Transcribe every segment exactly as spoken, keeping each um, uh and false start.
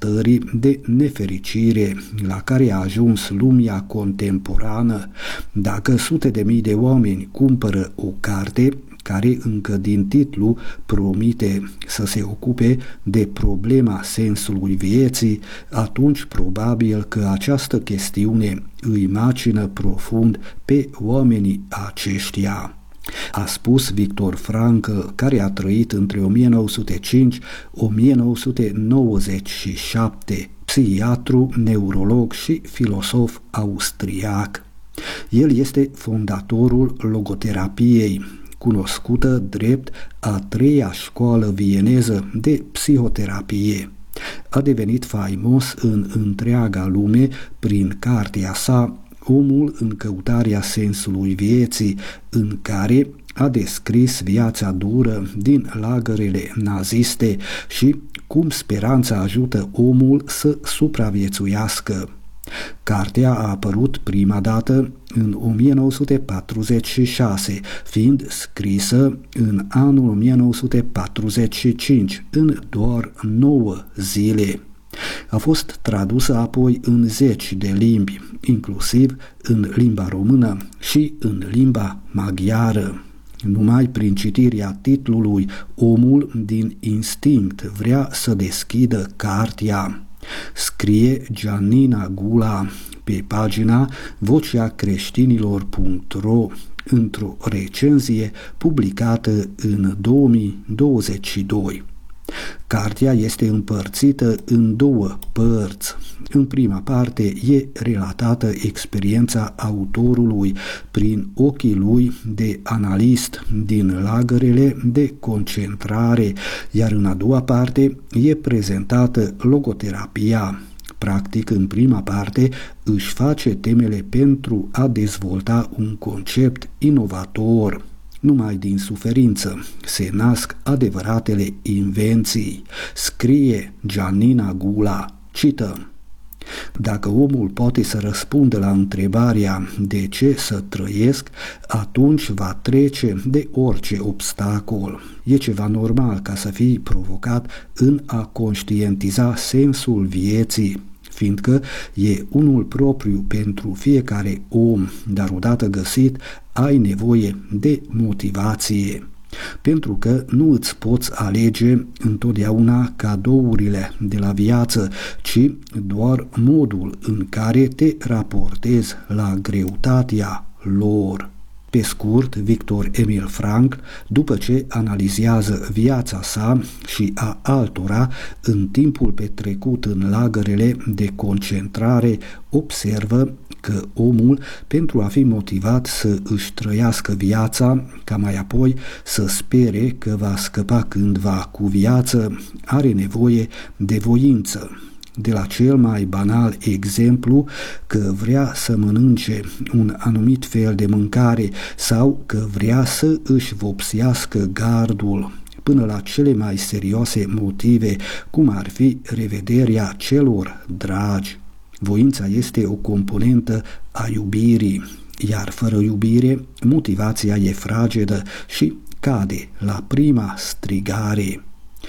stării de nefericire la care a ajuns lumea contemporană dacă sute de mii de oameni cumpără o carte care încă din titlu promite să se ocupe de problema sensului vieții, atunci probabil că această chestiune îi macină profund pe oamenii aceștia. A spus Viktor Frankl, care a trăit între o mie nouă sute cinci - o mie nouă sute nouăzeci și șapte, psihiatru, neurolog și filosof austriac. El este fondatorul logoterapiei, cunoscută drept a treia școală vieneză de psihoterapie. A devenit faimos în întreaga lume prin cartea sa Omul în căutarea sensului vieții, în care a descris viața dură din lagărele naziste și cum speranța ajută omul să supraviețuiască. Cartea a apărut prima dată în o mie nouă sute patruzeci și șase, fiind scrisă în anul o mie nouă sute patruzeci și cinci, în doar nouă zile. A fost tradusă apoi în zeci de limbi, inclusiv în limba română și în limba maghiară. Numai prin citirea titlului, omul din instinct vrea să deschidă cartea. Scrie Giannina Gula pe pagina vocea creștinilor punct ro într-o recenzie publicată în două mii douăzeci și doi. Cartea este împărțită în două părți. În prima parte e relatată experiența autorului prin ochii lui de analist din lagărele de concentrare, iar în a doua parte e prezentată logoterapia. Practic, în prima parte își face temele pentru a dezvolta un concept inovator. Numai din suferință se nasc adevăratele invenții, scrie Giannina Gula, cită: Dacă omul poate să răspundă la întrebarea de ce să trăiesc, atunci va trece de orice obstacol. E ceva normal ca să fii provocat în a conștientiza sensul vieții, fiindcă e unul propriu pentru fiecare om, dar odată găsit, ai nevoie de motivație. Pentru că nu îți poți alege întotdeauna cadourile de la viață, ci doar modul în care te raportezi la greutatea lor. Pe scurt, Viktor Emil Frankl, după ce analizează viața sa și a altora în timpul petrecut în lagărele de concentrare, observă că omul, pentru a fi motivat să își trăiască viața, ca mai apoi să spere că va scăpa cândva cu viață, are nevoie de voință. De la cel mai banal exemplu că vrea să mănânce un anumit fel de mâncare sau că vrea să își vopsească gardul, până la cele mai serioase motive, cum ar fi revederea celor dragi. Voința este o componentă a iubirii, iar fără iubire, motivația e fragedă și cade la prima strigare.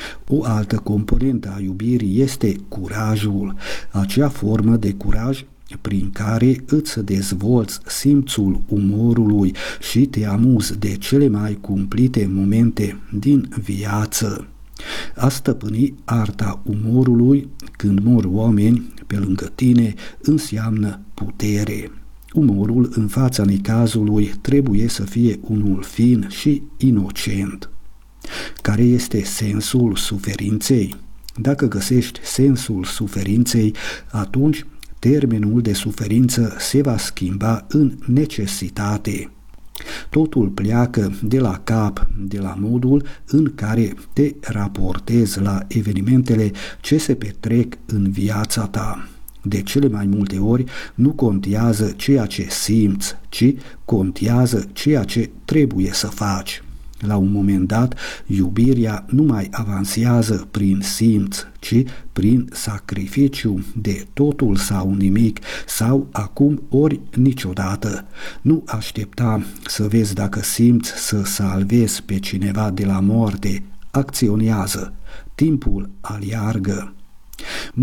O altă componentă a iubirii este curajul, acea formă de curaj prin care îți dezvolți simțul umorului și te amuzi de cele mai cumplite momente din viață. A stăpâni arta umorului când mor oameni pe lângă tine înseamnă putere. Umorul în fața necazului trebuie să fie unul fin și inocent. Care este sensul suferinței? Dacă găsești sensul suferinței, atunci termenul de suferință se va schimba în necesitate. Totul pleacă de la cap, de la modul în care te raportezi la evenimentele ce se petrec în viața ta. De cele mai multe ori nu contează ceea ce simți, ci contează ceea ce trebuie să faci. La un moment dat, iubirea nu mai avansează prin simț, ci prin sacrificiu de totul sau nimic, sau acum ori niciodată. Nu aștepta să vezi dacă simți să salvezi pe cineva de la moarte. Acționează. Timpul aleargă.